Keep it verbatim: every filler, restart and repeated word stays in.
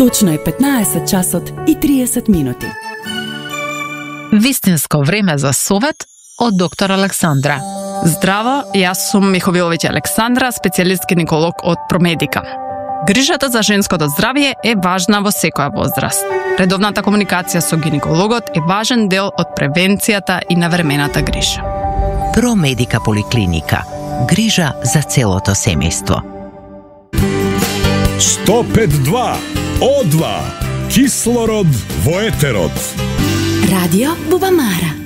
Точно е петнаесет часот и триесет минути. Вистинско време за совет од доктор Александра. Здраво, јас сум Миховиловиќ Александра, специјалист гинеколог од Промедика. Грижата за женското здравје е важна во секоја возраст. Редовната комуникација со гинекологот е важен дел од превенцијата и навремената грижа. Промедика поликлиника. Грижа за целото семејство. сто пет и два О два. Кислород во етерот. Радио Бубамара.